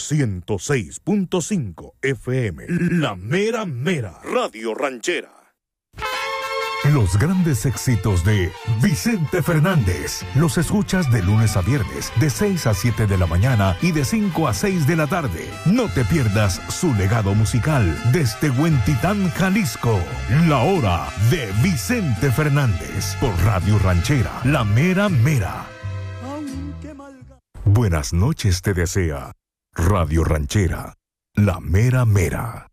106.5 FM. La mera mera. Radio Ranchera. Los grandes éxitos de Vicente Fernández los escuchas de lunes a viernes de 6 a 7 de la mañana y de 5 a 6 de la tarde. No te pierdas su legado musical desde Huentitán, Jalisco. La hora de Vicente Fernández por Radio Ranchera, La Mera Mera. Buenas noches te desea Radio Ranchera, La Mera Mera.